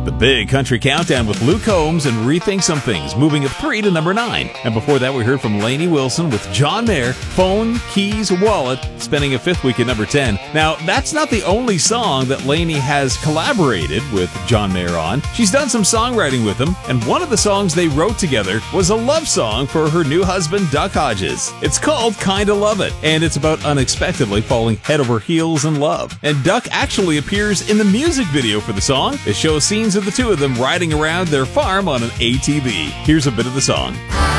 The Big Country Countdown with Luke Combs and Rethink Some Things, moving up 3 to number 9. And before that, we heard from Lainey Wilson with John Mayer, Phone, Keys, Wallet, spending a 5th week at number 10. Now, that's not the only song that Lainey has collaborated with John Mayer on. She's done some songwriting with him, and one of the songs they wrote together was a love song for her new husband, Duck Hodges. It's called Kinda Love It, and it's about unexpectedly falling head over heels in love. And Duck actually appears in the music video for the song. It shows scenes of the two of them riding around their farm on an ATV. Here's a bit of the song.